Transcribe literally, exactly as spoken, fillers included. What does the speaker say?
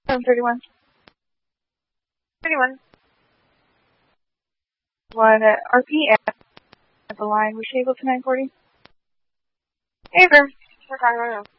Um, thirty-one. thirty-one. One at R P at the line. Was she able to nine forty? Hey, Verm. We're calling right now.